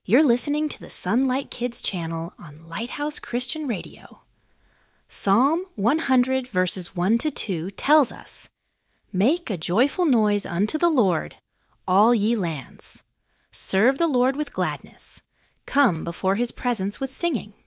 You're listening to the Sunlight Kids channel on Lighthouse Christian Radio. Psalm 100 verses 1 to 2 tells us, "Make a joyful noise unto the Lord, all ye lands. Serve the Lord with gladness. Come before his presence with singing.